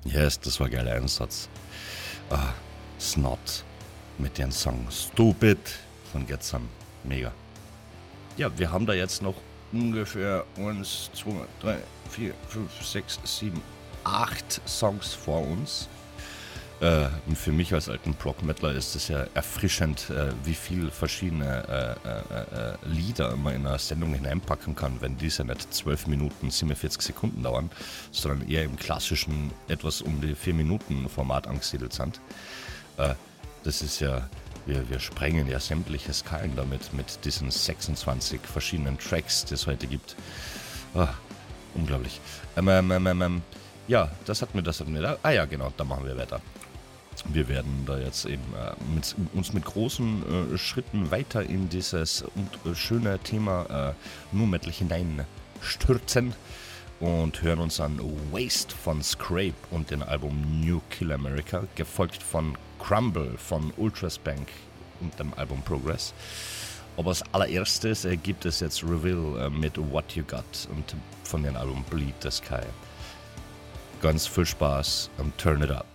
Yes, das war ein geiler Einsatz. Snot mit dem Song Stupid von Get Some. Mega. Ja, wir haben da jetzt noch ungefähr 1, 2, 3, 4, 5, 6, 7, 8 Songs vor uns. Und für mich als alten Prog-Metaler ist es ja erfrischend, wie viel verschiedene Lieder man in einer Sendung hineinpacken kann, wenn diese nicht 12 Minuten 47 Sekunden dauern, sondern eher im klassischen etwas um die 4 Minuten Format angesiedelt sind. Das ist ja, wir sprengen ja sämtliche Skalen damit, mit diesen 26 verschiedenen Tracks, die es heute gibt. Unglaublich. Ja, das hatten wir da. Ah ja, genau, da machen wir weiter. Wir werden da jetzt eben uns mit großen Schritten weiter in dieses schöne Thema Nu Metal hineinstürzen und hören uns an Waste von Scrape und den Album New Kill America, gefolgt von Crumble von Ultraspank und dem Album Progress. Aber als allererstes gibt es jetzt Reveal mit What You Got und von dem Album Bleed the Sky. Ganz viel Spaß und Turn It Up.